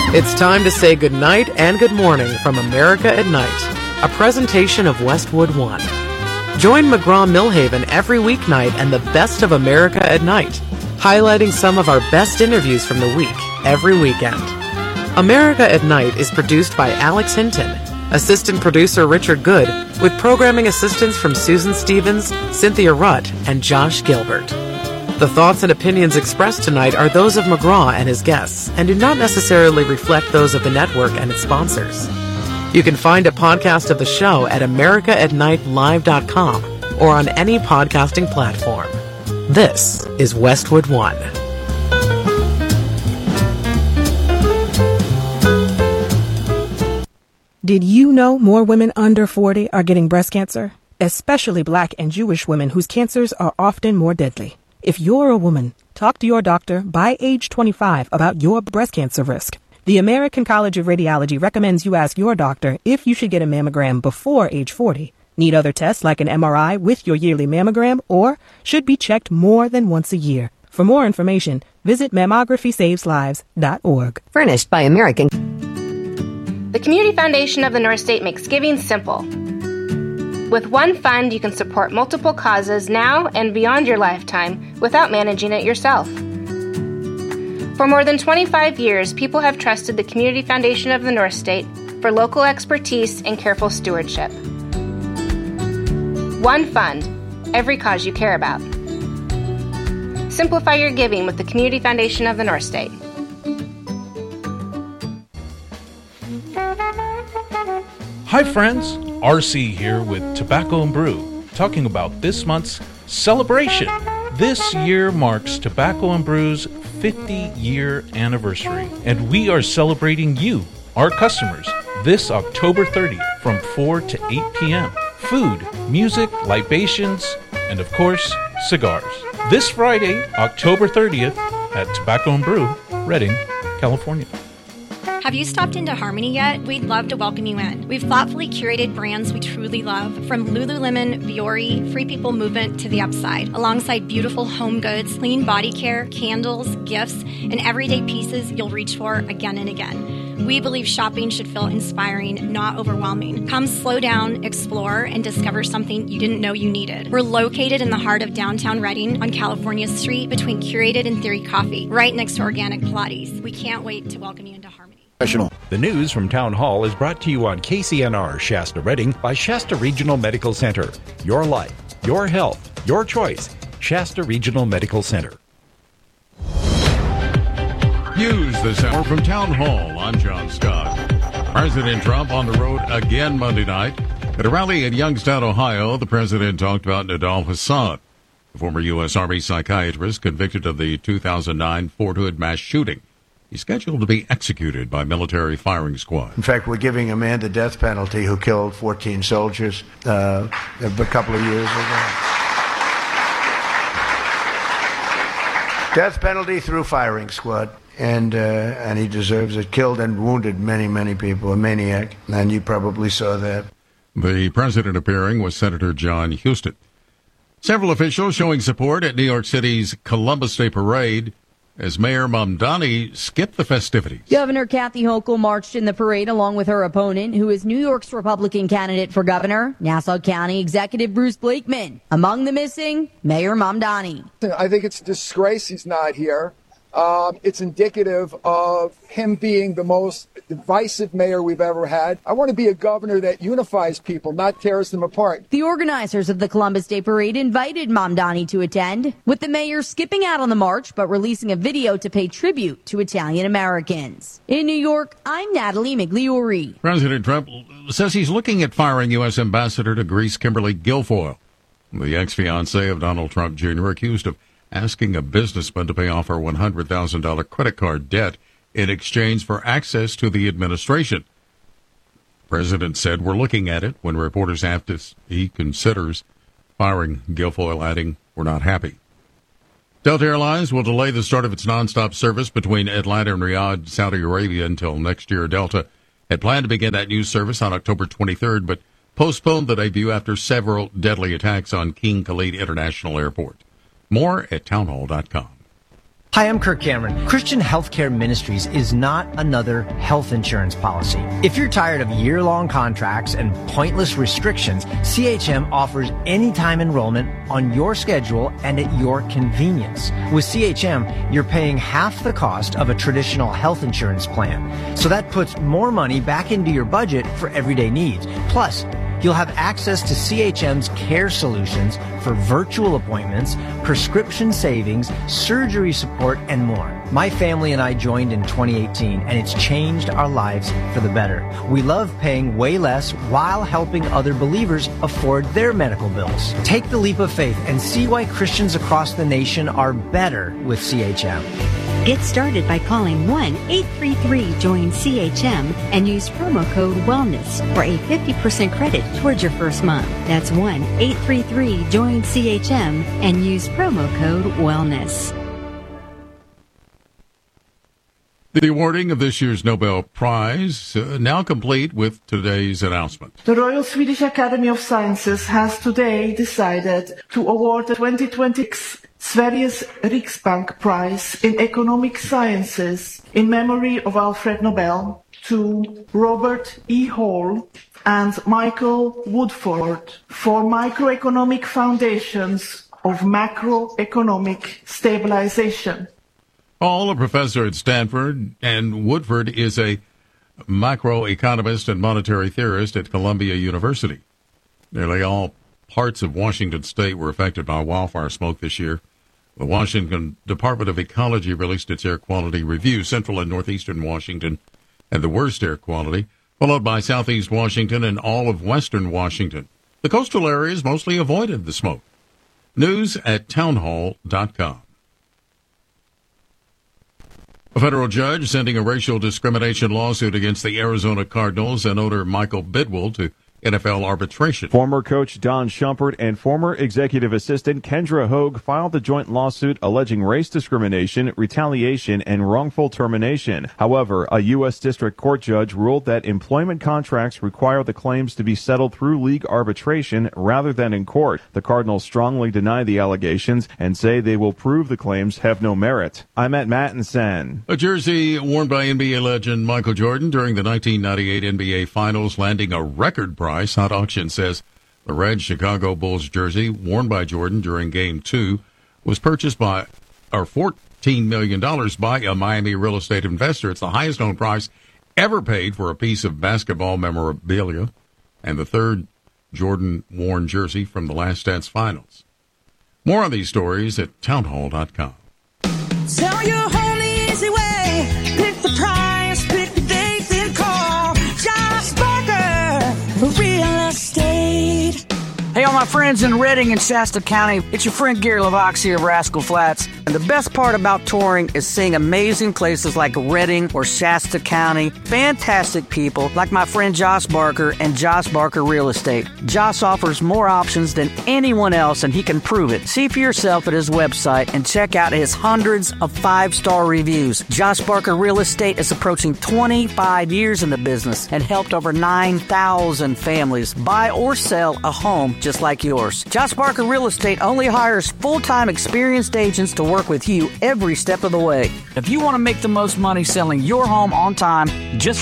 It's time to say good night and good morning from America at Night, a presentation of Westwood One. Join McGraw-Millhaven every weeknight and the best of America at Night, highlighting some of our best interviews from the week every weekend. America at Night is produced by Alex Hinton, assistant producer Richard Good, with programming assistance from Susan Stevens, Cynthia Rutt, and Josh Gilbert. The thoughts and opinions expressed tonight are those of McGraw and his guests and do not necessarily reflect those of the network and its sponsors. You can find a podcast of the show at americaatnightlive.com or on any podcasting platform. This is Westwood One. Did you know more women under 40 are getting breast cancer? Especially Black and Jewish women whose cancers are often more deadly. If you're a woman, talk to your doctor by age 25 about your breast cancer risk. The American College of Radiology recommends you ask your doctor if you should get a mammogram before age 40, need other tests like an MRI with your yearly mammogram, or should be checked more than once a year. For more information, visit mammographysavesllives.org. Furnished by American. The Community Foundation of the North State makes giving simple. With one fund, you can support multiple causes now and beyond your lifetime without managing it yourself. For more than 25 years, people have trusted the Community Foundation of the North State for local expertise and careful stewardship. One fund, every cause you care about. Simplify your giving with the Community Foundation of the North State. Hi friends, RC here with Tobacco and Brew, talking about this month's celebration. This year marks Tobacco and Brew's 50-year anniversary, and we are celebrating you, our customers, this October 30th from 4 to 8 p.m. Food, music, libations, and of course, cigars. This Friday, October 30th at Tobacco and Brew, Redding, California. Have you stopped into Harmony yet? We'd love to welcome you in. We've thoughtfully curated brands we truly love, from Lululemon, Vuori, Free People Movement to The Upside, alongside beautiful home goods, clean body care, candles, gifts, and everyday pieces you'll reach for again and again. We believe shopping should feel inspiring, not overwhelming. Come slow down, explore, and discover something you didn't know you needed. We're located in the heart of downtown Redding on California Street between Curated and Theory Coffee, right next to Organic Pilates. We can't wait to welcome you into Harmony. The news from Town Hall is brought to you on KCNR Shasta Redding by Shasta Regional Medical Center. Your life, your health, your choice. Shasta Regional Medical Center. News this hour from Town Hall. I'm John Scott. President Trump on the road again Monday night. At a rally in Youngstown, Ohio, the president talked about Nidal Hasan, the former U.S. Army psychiatrist convicted of the 2009 Fort Hood mass shooting. He's scheduled to be executed by military firing squad. In fact, we're giving a man the death penalty who killed 14 soldiers a couple of years ago. Death penalty through firing squad. And he deserves it. Killed and wounded many, many people. A maniac. And you probably saw that. The president appearing was Senator John Huston. Several officials showing support at New York City's Columbus Day Parade as Mayor Mamdani skipped the festivities. Governor Kathy Hochul marched in the parade along with her opponent, who is New York's Republican candidate for governor, Nassau County Executive Bruce Blakeman. Among the missing, Mayor Mamdani. I think it's a disgrace he's not here. It's indicative of him being the most divisive mayor we've ever had. I want to be a governor that unifies people, not tears them apart. The organizers of the Columbus Day Parade invited Mamdani to attend, with the mayor skipping out on the march but releasing a video to pay tribute to Italian Americans. In New York, I'm Natalie Migliori. President Trump says he's looking at firing U.S. Ambassador to Greece Kimberly Guilfoyle, the ex-fiancée of Donald Trump Jr., accused of asking a businessman to pay off her $100,000 credit card debt in exchange for access to the administration. The president said, "We're looking at it," when reporters asked if he considers firing Guilfoyle, adding, "We're not happy." Delta Airlines will delay the start of its nonstop service between Atlanta and Riyadh, Saudi Arabia, until next year. Delta had planned to begin that new service on October 23rd, but postponed the debut after several deadly attacks on King Khalid International Airport. More at townhall.com. Hi, I'm Kirk Cameron. Christian Healthcare Ministries is not another health insurance policy. If you're tired of year-long contracts and pointless restrictions, CHM offers anytime enrollment on your schedule and at your convenience. With CHM, you're paying half the cost of a traditional health insurance plan. So that puts more money back into your budget for everyday needs. Plus, you'll have access to CHM's care solutions for virtual appointments, prescription savings, surgery support, and more. My family and I joined in 2018, and it's changed our lives for the better. We love paying way less while helping other believers afford their medical bills. Take the leap of faith and see why Christians across the nation are better with CHM. Get started by calling 1-833-JOIN-CHM and use promo code WELLNESS for a 50% credit towards your first month. That's 1-833-JOIN-CHM and use promo code WELLNESS. The awarding of this year's Nobel Prize now complete with today's announcement. The Royal Swedish Academy of Sciences has today decided to award the 2026 Sveriges Riksbank Prize in Economic Sciences in memory of Alfred Nobel to Robert E. Hall and Michael Woodford for microeconomic foundations of macroeconomic stabilization. Hall, a professor at Stanford, and Woodford is a macroeconomist and monetary theorist at Columbia University. Nearly all parts of Washington state were affected by wildfire smoke this year. The Washington Department of Ecology released its air quality review. Central and northeastern Washington had the worst air quality, followed by southeast Washington and all of western Washington. The coastal areas mostly avoided the smoke. News at townhall.com. A federal judge sending a racial discrimination lawsuit against the Arizona Cardinals and owner Michael Bidwell to NFL arbitration. Former coach Don Shumpert and former executive assistant Kendra Hogue filed a joint lawsuit alleging race discrimination, retaliation, and wrongful termination. However, a U.S. District Court judge ruled that employment contracts require the claims to be settled through league arbitration rather than in court. The Cardinals strongly deny the allegations and say they will prove the claims have no merit. I'm at Mattinson. A jersey worn by NBA legend Michael Jordan during the 1998 NBA Finals, landing a record price. Hot Auction says the red Chicago Bulls jersey worn by Jordan during Game 2 was purchased by $14 million by a Miami real estate investor. It's the highest known price ever paid for a piece of basketball memorabilia and the third Jordan-worn jersey from the Last Dance Finals. More on these stories at townhall.com. Tell your home the easy way. Pick the price, pick the date, then call Josh Barker for real estate. Hey, all my friends in Redding and Shasta County, it's your friend Gary LaVox here of Rascal Flats. And the best part about touring is seeing amazing places like Redding or Shasta County. Fantastic people like my friend Josh Barker and Josh Barker Real Estate. Josh offers more options than anyone else, and he can prove it. See for yourself at his website and check out his hundreds of 5-star reviews. Josh Barker Real Estate is approaching 25 years in the business and helped over 9,000 families buy or sell a home just like yours. Josh Barker Real Estate only hires full-time experienced agents to work with you every step of the way. If you want to make the most money selling your home on time, just